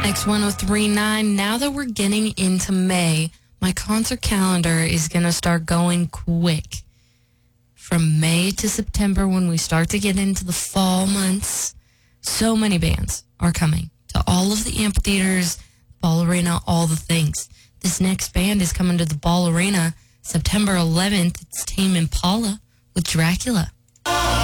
X1039, now that we're getting into May, my concert calendar is going to start going quick. From May to September, when we start to get into the fall months, so many bands are coming to all of the amphitheaters, Ball Arena, all the things. This next band is coming to the Ball Arena September 11th. It's Tame Impala with Dracula.